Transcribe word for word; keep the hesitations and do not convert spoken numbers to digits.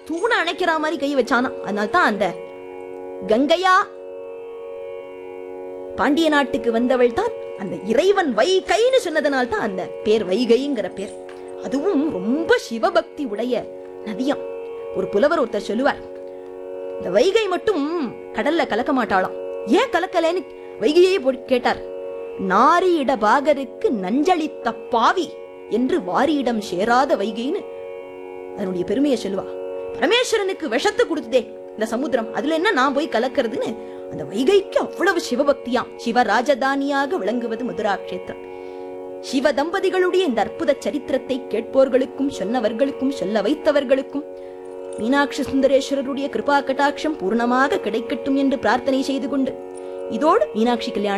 தூண அணைக்கிற மாதிரி கை வச்சானா. அதனால்தான் அந்த கங்கையா பாண்டிய நாட்டுக்கு வந்தவள் தான் அந்த இறைவன் வைகைன்னு சொன்னதனால்தான் அந்த பேர் வைகைங்கிற பேர். அதுவும் ரொம்ப சிவபக்தி உடைய நதியம். ஒரு புலவர் ஒருத்தர் சொல்லுவார், இந்த வைகை மட்டும் கடல்ல கலக்க மாட்டாளாம். ஏன் கலக்கலன்னு வைகையே கேட்டார். நாரியிட பாகருக்கு நஞ்சளித்த பாவி என்று வாரியிடம் சேராத வைகைன்னு அதனுடைய பெருமையை சொல்லுவா. பரமேஸ்வரனுக்கு விஷத்தை கொடுத்ததே இந்த சமுத்திரம், அதுல என்ன நான் போய் கலக்கிறதுன்னு அந்த வைகைக்கு அவ்வளவு சிவபக்தியாம். சிவராஜதானியாக விளங்குவது மதுரா கஷேத்திரம். சிவ தம்பதிகளுடைய இந்த அற்புத சரித்திரத்தை கேட்போர்களுக்கும் சொன்னவர்களுக்கும் சொல்ல வைத்தவர்களுக்கும் மீனாட்சி சுந்தரேஸ்வரருடைய கிருபா கட்டாட்சம் பூர்ணமாக கிடைக்கட்டும் என்று பிரார்த்தனை செய்து கொண்டு இதோடு மீனாட்சி கல்யாணம்